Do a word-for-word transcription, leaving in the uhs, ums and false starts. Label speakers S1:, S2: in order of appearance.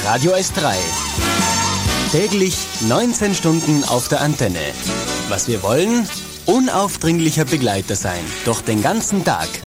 S1: Radio S drei. Täglich neunzehn Stunden auf der Antenne. Was wir wollen? Unaufdringlicher Begleiter sein. Durch den ganzen Tag.